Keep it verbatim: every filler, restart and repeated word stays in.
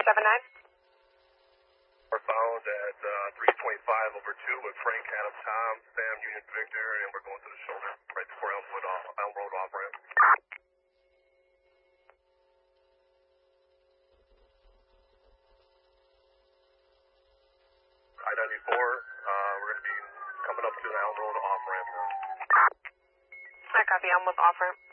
seven nine. We're found at uh, three twenty-five over two with Frank, Adam, Tom, Sam, Union, Victor, and we're going to the shoulder right before Elmwood off, Elm Road off ramp. I ninety-four, uh, we're going to be coming up to the Elm Road off ramp now. I copy, Elmwood off ramp.